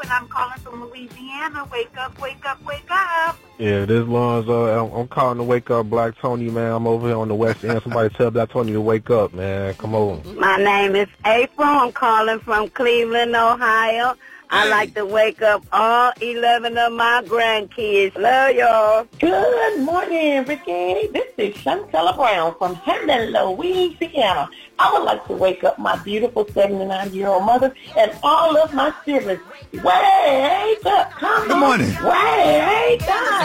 and I'm calling from Louisiana. Wake up, wake up, wake up. Yeah, this Lonzo. I'm calling to wake up Black Tony, man. I'm over here on the west end. Somebody tell Black Tony to wake up, man. Come on. My name is April. I'm calling from Cleveland, Ohio. I like to wake up all 11 of my grandkids. Love y'all. Good morning, Ricky. This is Shantella Brown from Hammond, Louisiana. I would like to wake up my beautiful 79-year-old mother and all of my siblings. Wake up. Come on. Good morning. Wake up.